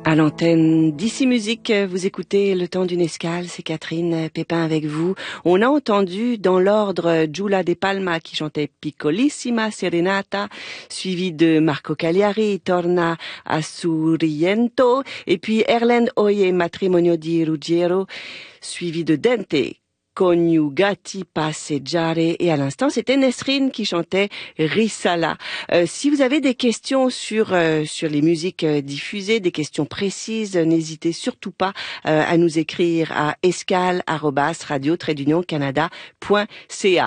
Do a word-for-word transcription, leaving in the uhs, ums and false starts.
À l'antenne d'Ici Musique, vous écoutez Le Temps d'une Escale, c'est Catherine Pépin avec vous. On a entendu dans l'ordre Giulia De Palma qui chantait Piccolissima Serenata, suivi de Marco Cagliari, Torna a Sorrento, et puis Erlend Oye, Matrimonio di Ruggiero, suivi de Dente, Coniugati Passeggiare, et à l'instant c'était Nesrine qui chantait Risala. Euh, si vous avez des questions sur euh, sur les musiques euh, diffusées, des questions précises, euh, n'hésitez surtout pas euh, à nous écrire à escale arobase radio tiret d'union canada point c a.